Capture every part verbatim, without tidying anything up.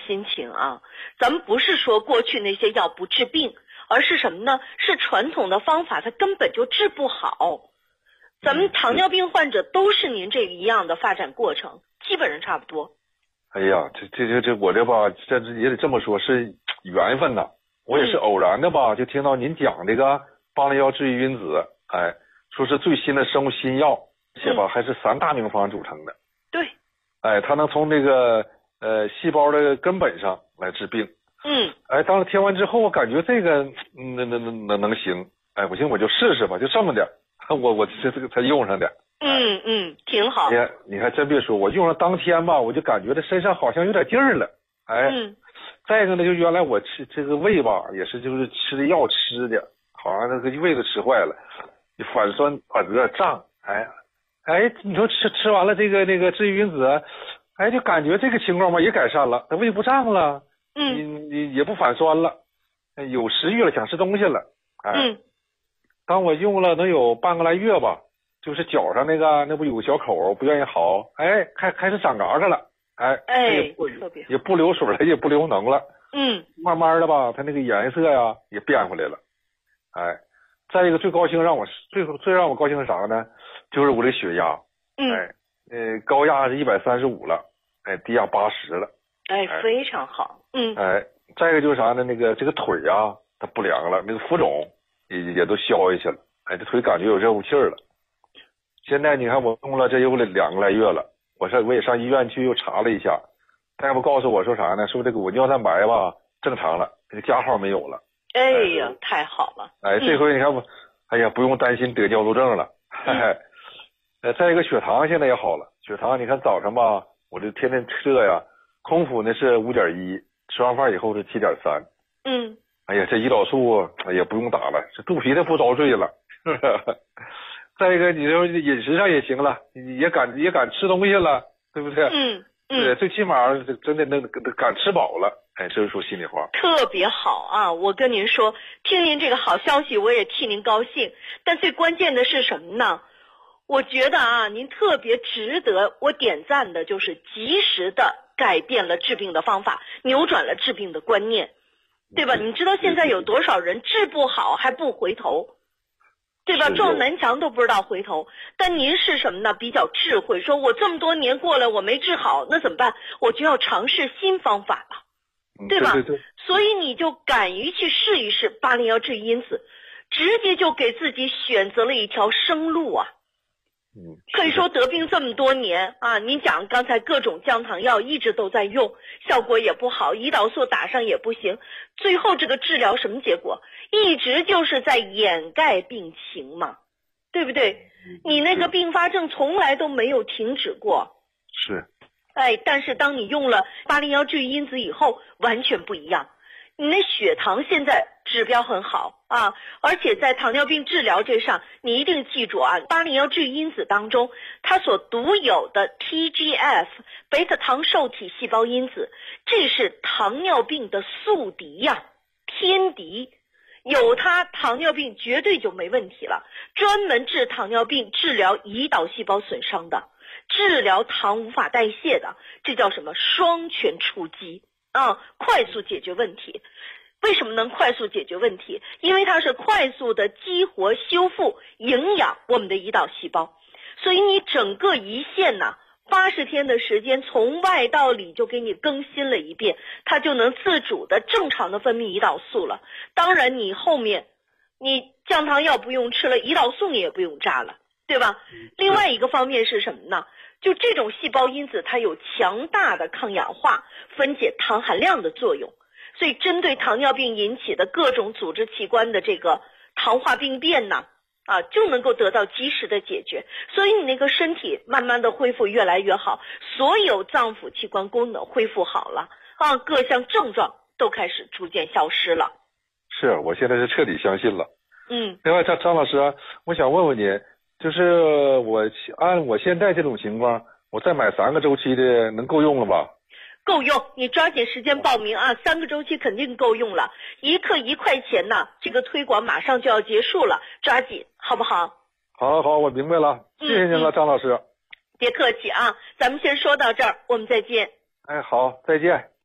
心情啊，咱们不是说过去那些药不治病，而是什么呢？是传统的方法它根本就治不好。咱们糖尿病患者都是您这一样的发展过程，基本上差不多。 哎呀，这这这这我这吧，这也得这么说，是缘分呐。我也是偶然的吧，就听到您讲这个巴利药治愈因子，哎，说是最新的生物新药，而且吧还是三大名方组成的。 对。 哎，它能从这个呃细胞的根本上来治病。 嗯。 哎，当时听完之后，我感觉这个嗯能能能能能行。哎，不行我就试试吧，就这么点，我我这这个才用上点。 嗯嗯，挺好。 你看你还真别说，我用了当天吧，我就感觉这身上好像有点劲儿了。哎。 嗯。 再一个呢，就原来我吃这个胃吧，也是就是吃的药吃的，好像那个胃都吃坏了，反酸反热胀，哎哎，你说吃吃完了这个那个治愈因子，哎，就感觉这个情况吧也改善了，胃不胀了， 嗯， 你你也不反酸了，有食欲了，想吃东西了，哎， 嗯， 当我用了能有半个来月吧，就是脚上那个那不有个小口不愿意好，哎，开开始长疙瘩了。哎， 哎， 也不特别也不流水了，也不流脓了。 嗯， 慢慢的吧，它那个颜色呀也变回来了。哎，再一个最高兴让我最最让我高兴的啥呢？就是我这血压， 嗯， 哎，呃，高压是一百三十五了，哎，低压八十了。 哎，非常好。嗯， 哎，再一个就是啥呢？那个这个腿呀，它不凉了，那个浮肿也也都消下去了。哎，这腿感觉有热乎气儿了。现在你看我用了这有两个来月了。我上我也上医院去又查了一下，大夫告诉我说啥呢？说这个我尿蛋白吧正常了，这个加号没有了。 哎呀，哎太好了！ 哎，这回你看我，嗯、哎呀，不用担心得尿路症了。嘿嘿。呃，再一个血糖现在也好了，血糖你看早上吧，我这天天测呀，空腹呢是五点一，吃完饭以后是七点三。 嗯。 哎呀，这胰岛素哎呀不用打了，这肚皮它不遭罪了。再一个，你说饮食上也行了，也敢也敢吃东西了，对不对？ 嗯嗯， 对，最起码真的能敢吃饱了。哎，这是说心里话。 特别好啊！我跟您说，听您这个好消息，我也替您高兴。但最关键的是什么呢？我觉得啊，您特别值得我点赞的，就是及时的改变了治病的方法，扭转了治病的观念，对吧？你知道现在有多少人治不好还不回头？对吧？撞南墙都不知道回头，但您是什么呢？比较智慧，说我这么多年过来我没治好，那怎么办？我就要尝试新方法了，对吧？ 对对对。 所以你就敢于去试一试巴林药治愈因子，直接就给自己选择了一条生路啊。 嗯， 可以说得病这么多年啊，你讲刚才各种降糖药一直都在用，效果也不好，胰岛素打上也不行，最后这个治疗什么结果？一直就是在掩盖病情嘛，对不对？你那个并发症从来都没有停止过。 是。 哎，但是当你用了巴林药治愈因子以后，完全不一样。你那血糖现在指标很好啊，而且在糖尿病治疗这上，你一定记住啊，巴林药治愈因子当中，它所独有的 T G F 贝塔糖受体细胞因子，这是糖尿病的宿敌呀、啊，天敌。有它，糖尿病绝对就没问题了。专门治糖尿病、治疗胰岛细胞损伤的，治疗糖无法代谢的，这叫什么？双全出击啊！快速解决问题。为什么能快速解决问题？因为它是快速的激活、修复、营养我们的胰岛细胞，所以你整个胰腺呢、啊。八十天的时间，从外到里就给你更新了一遍，它就能自主的正常的分泌胰岛素了。当然你后面你降糖药不用吃了，胰岛素你也不用扎了，对吧？另外一个方面是什么呢？就这种细胞因子它有强大的抗氧化、分解糖含量的作用，所以针对糖尿病引起的各种组织器官的这个糖化病变呢，啊，就能够得到及时的解决，所以你那个身体慢慢的恢复越来越好，所有脏腑器官功能恢复好了啊，各项症状都开始逐渐消失了。 是，我现在是彻底相信了。 嗯。 另外，张张老师啊，我想问问您，就是我按我现在这种情况，我再买三个周期的，能够用了吧？ 够用，你抓紧时间报名啊！三个周期肯定够用了，一克一块钱呢，这个推广马上就要结束了，抓紧好不好？ 好好，我明白了，谢谢您了， 嗯、 张老师。 别客气啊，咱们先说到这儿，我们再见。 哎，好，再见。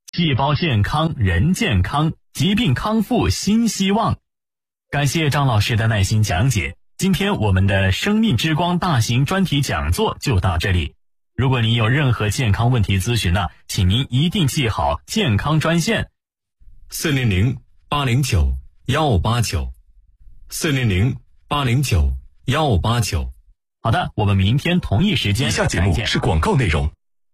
细胞健康，人健康，疾病康复新希望。感谢张老师的耐心讲解。今天我们的生命之光大型专题讲座就到这里。如果您有任何健康问题咨询呢，请您一定记好健康专线四零零八零九幺五八九，四零零八零九幺五八九。 好的，我们明天同一时间。 以下节目是广告内容。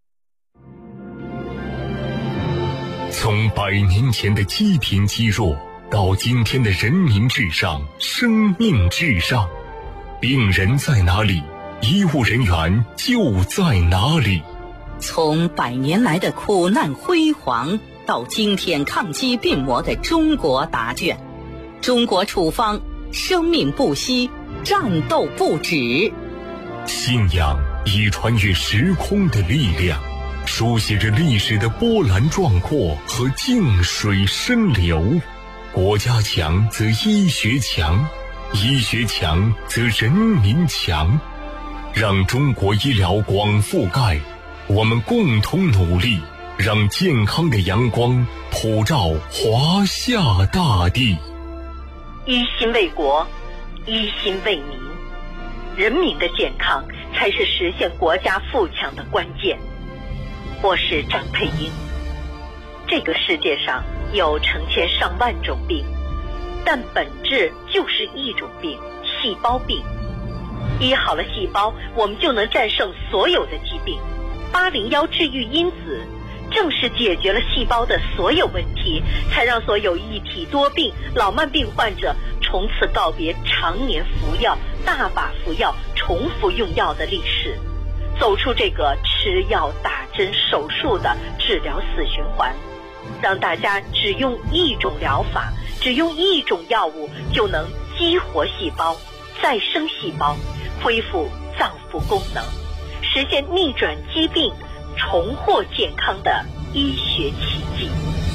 从百年前的积贫积弱到今天的人民至上、生命至上，病人在哪里，医务人员就在哪里。 从百年来的苦难辉煌到今天抗击病魔的中国答卷，中国处方，生命不息，战斗不止。 信仰以穿越时空的力量，书写着历史的波澜壮阔和静水深流。国家强则医学强，医学强则人民强。让中国医疗广覆盖，我们共同努力，让健康的阳光普照华夏大地。 一心为国，一心为民，人民的健康才是实现国家富强的关键。我是张佩英。这个世界上有成千上万种病，但本质就是一种病，细胞病。医好了细胞，我们就能战胜所有的疾病。八零幺治愈因子正是解决了细胞的所有问题，才让所有一体多病、老慢病患者从此告别常年服药、大把服药、重复用药的历史，走出这个吃药、打针、手术的治疗死循环，让大家只用一种疗法，只用一种药物就能激活细胞、再生细胞，恢复脏腑功能，实现逆转疾病、重获健康的医学奇迹。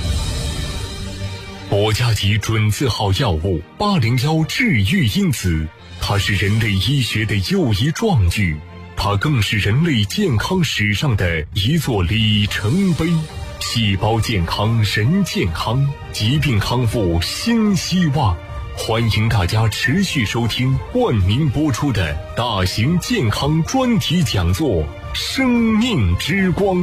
国家级准字号药物八零幺治愈因子，它是人类医学的又一壮举，它更是人类健康史上的一座里程碑。细胞健康，人健康，疾病康复新希望。欢迎大家持续收听冠名播出的大型健康专题讲座《生命之光》。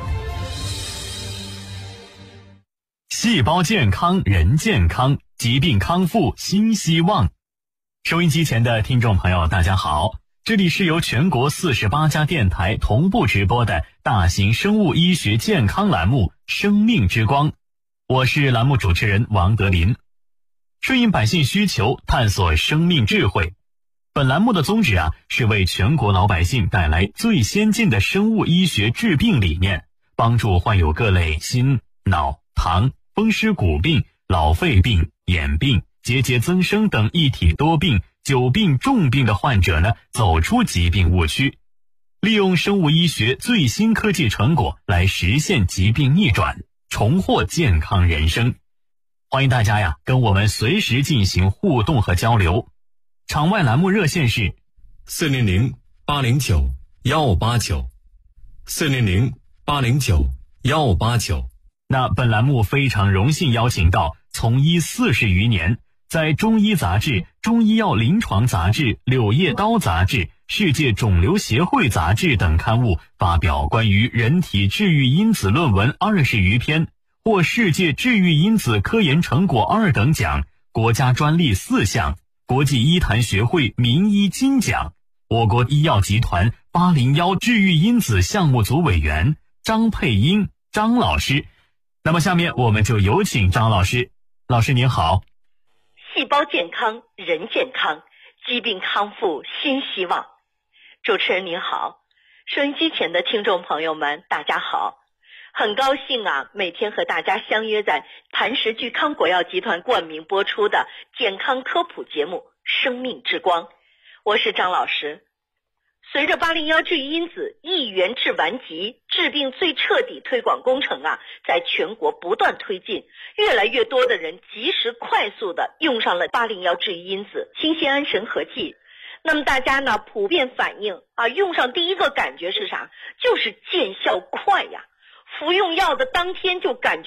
细胞健康，人健康，疾病康复新希望。收音机前的听众朋友大家好，这里是由全国四十八家电台同步直播的大型生物医学健康栏目《生命之光》，我是栏目主持人王德林。顺应百姓需求，探索生命智慧。本栏目的宗旨啊，是为全国老百姓带来最先进的生物医学治病理念，帮助患有各类心、脑、糖、风湿骨病、老肺病、眼病、结节增生等一体多病、久病重病的患者呢，走出疾病误区，利用生物医学最新科技成果来实现疾病逆转，重获健康人生。欢迎大家呀，跟我们随时进行互动和交流。场外栏目热线是四零零八零九幺五八九，四零零八零九幺五八九。 那本栏目非常荣幸邀请到从医四十余年，在中医杂志、中医药临床杂志、柳叶刀杂志、世界肿瘤协会杂志等刊物发表关于人体治愈因子论文二十余篇，获世界治愈因子科研成果二等奖，国家专利四项，国际医坛学会名医金奖，我国医药集团八零幺治愈因子项目组委员张佩英张老师。那么下面我们就有请张老师。老师您好。 细胞健康，人健康，疾病康复新希望。主持人您好，收音机前的听众朋友们大家好，很高兴啊，每天和大家相约在磐石聚康国药集团冠名播出的健康科普节目《生命之光》，我是张老师。随着八零幺治愈因子一元治完疾、治病最彻底推广工程啊，在全国不断推进，越来越多的人及时快速的用上了八零幺治愈因子清酰胺神合剂。那么大家呢普遍反映啊，用上第一个感觉是啥？就是见效快呀，服用药的当天就感觉